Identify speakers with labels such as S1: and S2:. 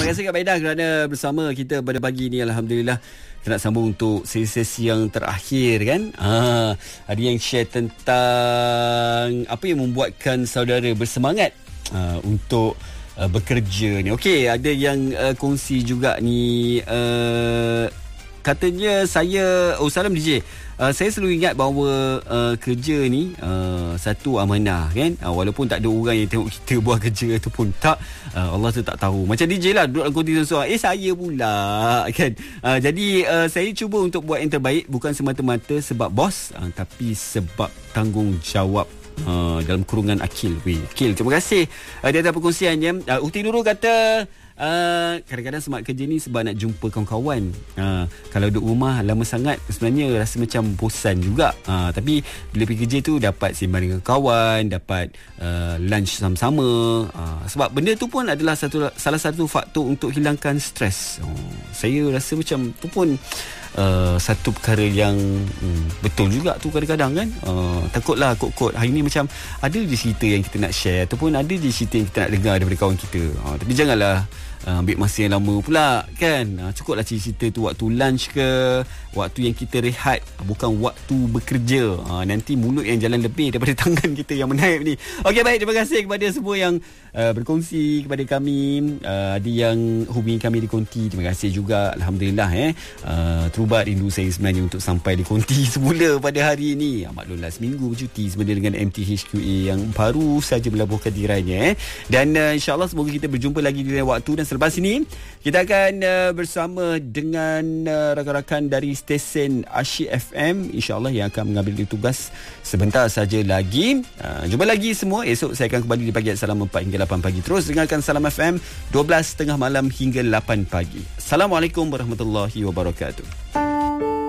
S1: kasih Kak Baidah kerana bersama kita pada pagi ni. Alhamdulillah kita nak sambung untuk sesi yang terakhir kan. Ada yang share tentang apa yang membuatkan saudara bersemangat untuk bekerja ni. Okey, ada yang kongsi juga ni. Katanya salam DJ. Saya selalu ingat bahawa kerja ni satu amanah kan. Walaupun tak ada orang yang tengok kita buat kerja ataupun tak, Allah tu tak tahu. Macam DJ lah duduk dalam konti seorang, saya pula kan. Jadi saya cuba untuk buat yang terbaik, bukan semata-mata sebab bos, tapi sebab tanggungjawab. Dalam kurungan Akil. Akil, terima kasih di atas perkongsiannya. Uti Nurul kata kadang-kadang semangat kerja ni sebab nak jumpa kawan-kawan. Kalau duduk rumah lama sangat sebenarnya rasa macam bosan juga. Tapi bila pergi kerja tu dapat sembang dengan kawan, dapat lunch sama-sama. Sebab benda tu pun adalah salah satu faktor untuk hilangkan stres. Saya rasa macam tu pun satu perkara yang betul juga tu kadang-kadang kan. Takutlah kot-kot hari ni macam ada je cerita yang kita nak share ataupun ada je cerita yang kita nak dengar daripada kawan kita. Tapi janganlah ambil masa yang lama pula kan. Cukuplah cerita tu waktu lunch ke, waktu yang kita rehat, bukan waktu bekerja. Nanti mulut yang jalan lebih daripada tangan kita yang menaip ni. Okey, baik, terima kasih kepada semua yang berkongsi kepada kami. Ada yang hubungi kami di konti, terima kasih juga. Alhamdulillah terubat rindu saya sebenarnya untuk sampai di konti semula pada hari ini. Maklumlah seminggu bercuti sebenarnya dengan MTHQA yang baru saja melabuhkan tirainya. Dan insyaAllah semoga kita berjumpa lagi di lain waktu. Dan selepas ini kita akan bersama dengan rakan-rakan dari stesen Asyik FM, insyaAllah, yang akan mengambil tugas sebentar saja lagi. Jumpa lagi semua. Esok saya akan kembali di pagi Salam 4 hingga 8 pagi. Terus dengarkan Salam FM 12 tengah malam hingga 8 pagi. Assalamualaikum warahmatullahi wabarakatuh.